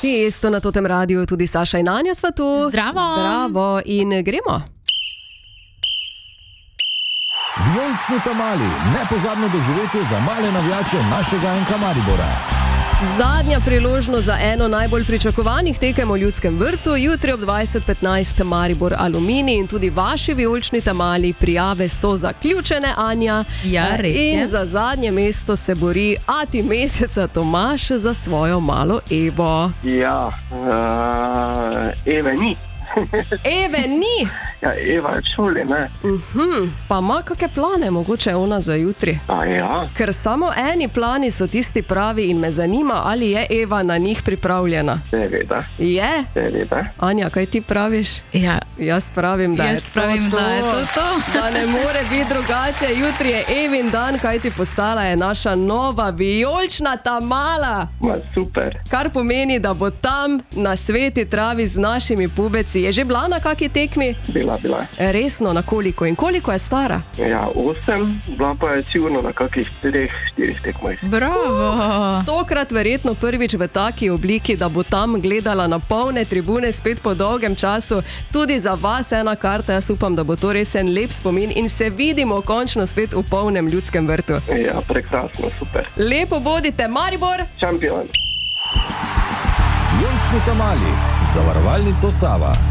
Isto na totem radiju tudi Saša in Anja sva tu. Zdravo. Zdravo in gremo. Vijolični tamali, nepozabno doživetje za male navijače našega NK Maribora. Zadnja priložnost za eno najbolj pričakovanih tekem v Ljudskem vrtu, jutri ob 20:15 Maribor Aluminij in tudi vaši vijolični tamali, prijave so zaključene, Anja. Ja, res je. In za zadnje mesto se bori ati meseca Tomaž za svojo malo Evo. Ja, Eve ni. Eve ni! Ja, Eva je šoli, ne. Pa ima kakšne plane, mogoče ona za jutri? A ja, Ker samo eni plani so tisti pravi in me zanima, ali je Eva na njih pripravljena. seveda, Je? seveda. Anja, kaj ti praviš? Ja, Jaz pravim, da jaz pravim, da je to. Da ne more biti drugače. Jutri je Evin dan, kaj ti postala je naša nova vijolična tamala. Ma super. Kar pomeni, da bo tam na sveti travi z našimi pubeci. Je že bila na kaki tekmi? Bila. Resno, na koliko in koliko je stara? Ja, 8, bila pa je sigurno na kakih 3-4 tekmah. Bravo. Tokrat verjetno prvič v taki obliki, da bo tam gledala na polne tribune spet po dolgem času. Tudi za vas ena karta, jaz upam, da bo to res en lep spomin in se vidimo končno spet v polnem Ljudskem vrtu. Ja, prekrasno, super. Lepo bodite, Maribor! Šampion. Vijolični tamali, zavarovalnico Sava.